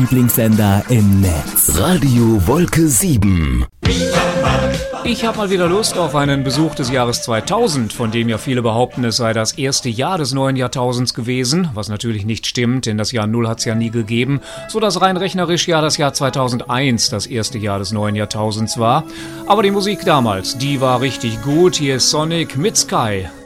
Lieblingssender im Netz. Radio Wolke 7. Ich habe mal wieder Lust auf einen Besuch des Jahres 2000, von dem ja viele behaupten, es sei das erste Jahr des neuen Jahrtausends gewesen, was natürlich nicht stimmt, denn das Jahr Null hat es ja nie gegeben, so dass rein rechnerisch ja das Jahr 2001 das erste Jahr des neuen Jahrtausends war. Aber die Musik damals, die war richtig gut. Hier ist Sonic mit Sky.